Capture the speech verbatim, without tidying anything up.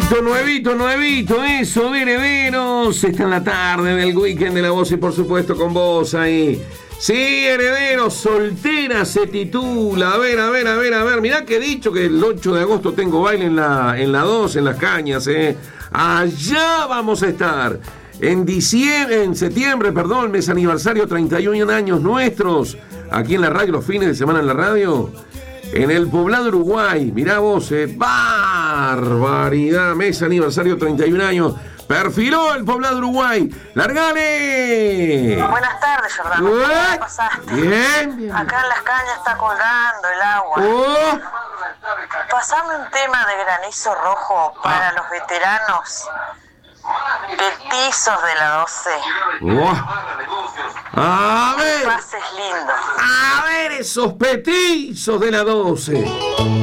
Nuevito, nuevito, nuevito, eso, herederos. Está en la tarde del weekend de La Voz y por supuesto con vos ahí. Sí, herederos, soltera se titula. A ver, a ver, a ver, a ver. Mirá que he dicho que el ocho de agosto tengo baile en la, en la dos, en Las Cañas, eh. Allá vamos a estar. En diciembre, en septiembre, perdón, mes aniversario, treinta y uno años nuestros. Aquí en la radio, los fines de semana en la radio. En el Poblado Uruguay, mirá vos, eh, barbaridad, mes aniversario, treinta y un años, perfiló el Poblado Uruguay, ¡largale! Buenas tardes, Jordano, ¿cómo ¿Eh? pasaste? Bien, bien. Acá en Las Cañas está colgando el agua. Oh. Pasame un tema de granizo rojo para los veteranos petizos de la doce. Oh. A ver, Pases lindos. a ver esos petizos de la doce.